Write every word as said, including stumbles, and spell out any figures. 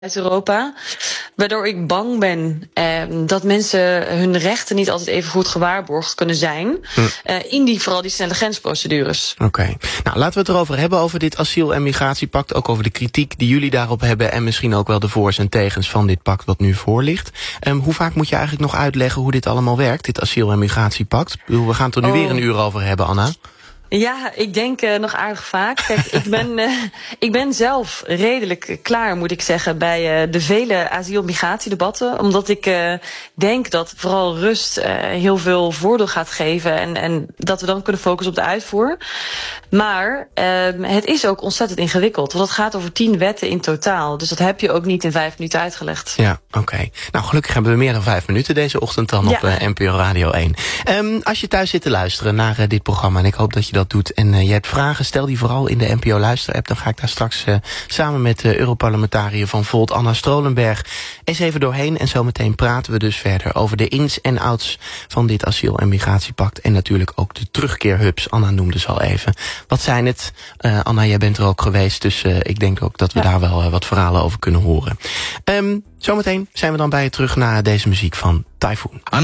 uit Europa. Waardoor ik bang ben eh, dat mensen hun rechten niet altijd even goed gewaarborgd kunnen zijn. Hm. Uh, in die, vooral die snelle grensprocedures. Oké. Okay. Nou, laten we het erover hebben, over dit asiel- en migratiepact. Ook over de kritiek die jullie daarop hebben. En misschien ook wel de voor's en tegens van dit pact wat nu voor ligt. Um, hoe vaak moet je eigenlijk nog uitleggen hoe dit allemaal werkt, dit asiel- en migratiepact? Ik bedoel, we gaan het er nu oh. weer een uur over hebben, Anna. Ja, ik denk uh, nog aardig vaak. Kijk, ik ben, uh, ik ben zelf redelijk klaar, moet ik zeggen, bij uh, de vele asiel-migratiedebatten. Omdat ik uh, denk dat vooral rust uh, heel veel voordeel gaat geven. En, en dat we dan kunnen focussen op de uitvoer. Maar uh, het is ook ontzettend ingewikkeld. Want het gaat over tien wetten in totaal. Dus dat heb je ook niet in vijf minuten uitgelegd. Ja, oké. Okay. Nou, gelukkig hebben we meer dan vijf minuten deze ochtend dan ja. op uh, N P O Radio één. Um, als je thuis zit te luisteren naar uh, dit programma, en ik hoop dat je dat doet en uh, je hebt vragen, stel die vooral in de N P O Luister-app. Dan ga ik daar straks uh, samen met de Europarlementariër van Volt, Anna Strolenberg, eens even doorheen. En zometeen praten we dus verder over de ins en outs van dit asiel- en migratiepact. En natuurlijk ook de terugkeerhubs. Anna noemde ze al even. Wat zijn het? Uh, Anna, jij bent er ook geweest, dus uh, ik denk ook dat we ja. daar wel uh, wat verhalen over kunnen horen. Um, zometeen zijn we dan bij je terug naar deze muziek van Typhoon.